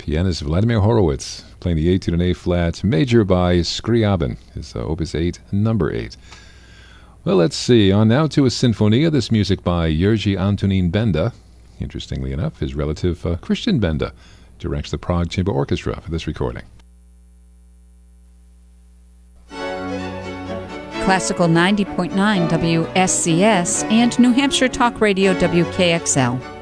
pianist Vladimir Horowitz, playing the Etude in A-flat major by Scriabin, his Opus 8, number 8. Well, let's see. On now to a Sinfonia, this music by Jerzy Antonín Benda. Interestingly enough, his relative Christian Benda directs the Prague Chamber Orchestra for this recording. Classical 90.9 WSCS and New Hampshire Talk Radio WKXL.